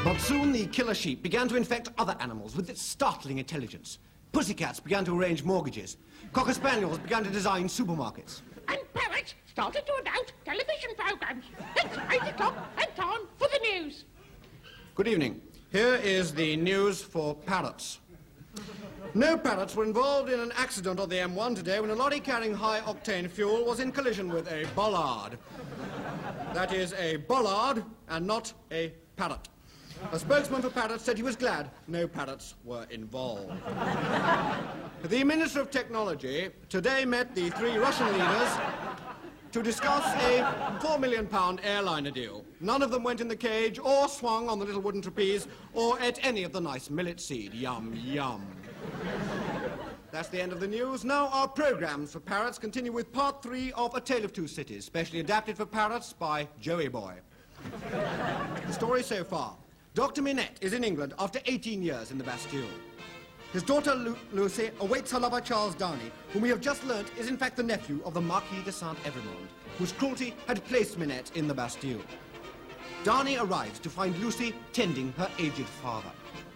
But soon the killer sheep began to infect other animals with its startling intelligence. Pussycats began to arrange mortgages. Cocker spaniels began to design supermarkets. And parrots started to announce television programs. It's 8 o'clock and time for the news. Good evening. Here is the news for parrots. No parrots were involved in an accident on the M1 today when a lorry carrying high-octane fuel was in collision with a bollard. That is a bollard and not a parrot. A spokesman for parrots said he was glad no parrots were involved. The Minister of Technology today met the 3 Russian leaders to discuss a £4 million airliner deal. None of them went in the cage or swung on the little wooden trapeze or ate any of the nice millet seed. Yum, yum. That's the end of the news. Now our programs for parrots continue with part 3 of A Tale of Two Cities, specially adapted for parrots by Joey Boy. The story so far. Dr. Minette is in England after 18 years in the Bastille. His daughter Lucy awaits her lover Charles Darnay, whom we have just learnt is in fact the nephew of the Marquis de Saint-Evremond, whose cruelty had placed Minette in the Bastille. Darnay arrives to find Lucy tending her aged father.